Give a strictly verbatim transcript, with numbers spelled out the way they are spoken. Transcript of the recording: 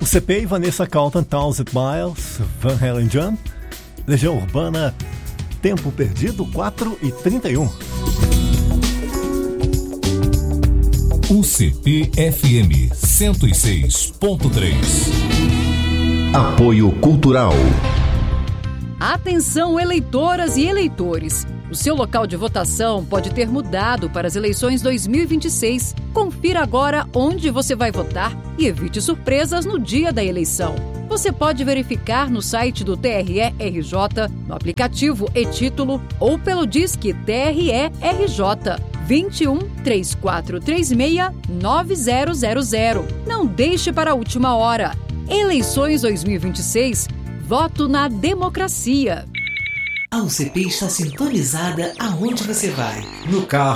O C P I, Vanessa Carlton, Thousand Miles, Van Halen Jump, Legião Urbana, Tempo Perdido, quatro e trinta e um. U C P F M cento e seis ponto três. Apoio Cultural. Atenção, eleitoras e eleitores! O seu local de votação pode ter mudado para as eleições dois mil e vinte e seis. Confira agora onde você vai votar e evite surpresas no dia da eleição. Você pode verificar no site do T R E R J, no aplicativo e-Título ou pelo Disque T R E R J vinte e um, três quatro três seis, nove zero zero zero. Não deixe para a última hora. Eleições dois mil e vinte e seis. Voto na democracia. A U C P está sintonizada aonde você vai. No carro,